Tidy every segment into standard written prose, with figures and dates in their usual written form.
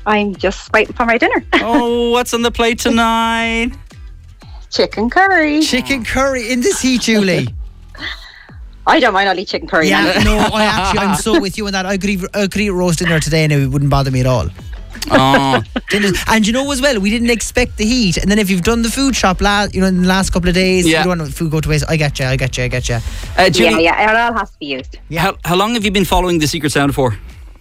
I'm just waiting for my dinner. Oh, what's on the plate tonight? Chicken curry. Chicken curry in this heat, Julie. I don't mind, I'll eat chicken curry. Yeah, no, I'm so with you on that. I could eat roast dinner today and it wouldn't bother me at all. Oh. And you know as well, we didn't expect the heat. And then if you've done the food shop in the last couple of days, you don't want food go to waste. I get you. Julie, yeah, it all has to be used. Yeah. How long have you been following The Secret Sound for?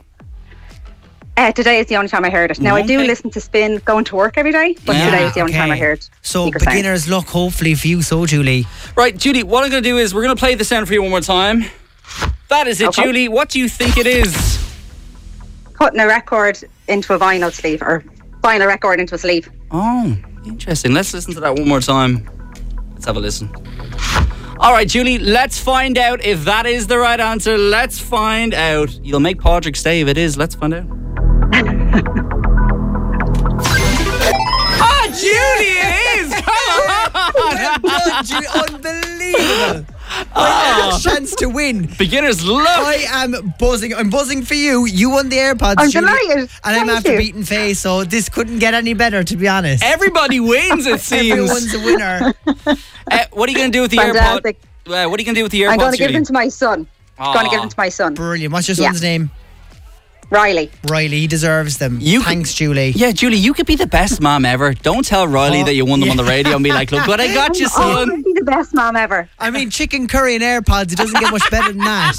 Today is the only time I heard it. Now, I do listen to Spin going to work every day, but today is the only time I heard So Secret Sound. beginner's luck, hopefully, for you, so Julie. Right, Julie, what I'm going to do is we're going to play the sound for you one more time. That is it, Okay. Julie. What do you think it is? Putting a record into a vinyl sleeve, or vinyl record into a sleeve. Oh, interesting. Let's listen to that one more time. Let's have a listen. All right, Julie, let's find out if that is the right answer. Let's find out. You'll make Padraig stay if it is. Let's find out. Julie, it is! Come on! Julie, unbelievable. I had a chance to win. Beginner's luck. I am buzzing. I'm buzzing for you. You won the AirPods, I'm Julie, delighted. and I'm Thank after you. beating Faye, so this couldn't get any better, to be honest. Everybody wins, it seems. Everyone's a winner. What are you going to do with the Fantastic. AirPod? What are you going to do with the AirPods, I'm going to give Julie? them to my son. Going to give them to my son. Brilliant. What's your son's name? Riley. Riley. He deserves them. Thanks, Julie. Yeah, Julie, you could be the best mom ever. Don't tell Riley that you won them on the radio and be like, look what I got you, I'm son. already the best mom ever. I mean, chicken curry and AirPods, it doesn't get much better than that.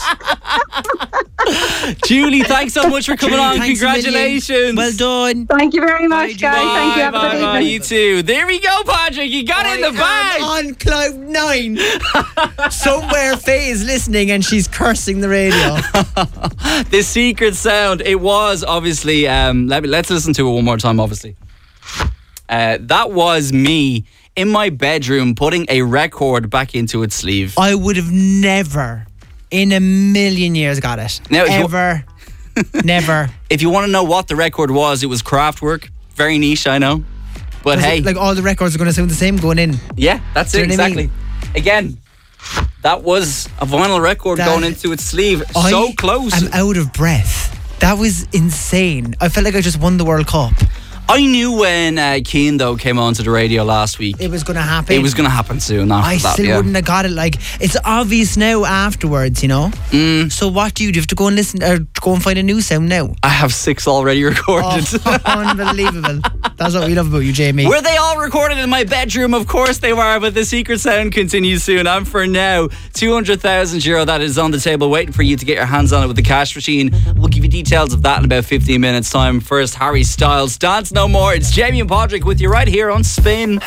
Julie, thanks so much for coming on. Thanks a million. Congratulations. Well done. Thank you very much, guys. Thank you. Have a good Bye, evening. you too. There we go, Padraig. You got it in the bag. On cloud 9. Somewhere Faye is listening and she's cursing the radio. The Secret Sound. It was obviously. Let's listen to it one more time. Obviously, that was me in my bedroom putting a record back into its sleeve. I would have never, in a million years, got it. Now, if you- Ever. Never. If you want to know what the record was, it was Kraftwerk. Very niche, I know. But Was hey, it, like all the records are going to sound the same going in. yeah, that's Do it you know what I exactly. mean? Again, that was a vinyl record That- going into its sleeve. So close. I'm out of breath. That was insane. I felt like I just won the World Cup. I knew when Keane, though, came onto the radio last week, It was going to happen. it was going to happen soon after I that. still yeah. wouldn't have got it. Like, it's obvious now afterwards, you know? So what do? You have to go and listen, or go and find a new sound now? I have 6 already recorded. Oh, unbelievable. That's what we love about you, Jamie. Were they all recorded in my bedroom? Of course they were, but the Secret Sound continues soon. And for now, €200,000 that is on the table waiting for you to get your hands on it with the cash machine. We'll give you details of that in about 15 minutes time. First, Harry Styles, Dance No More. It's Jamie and Padraig with you right here on Spin.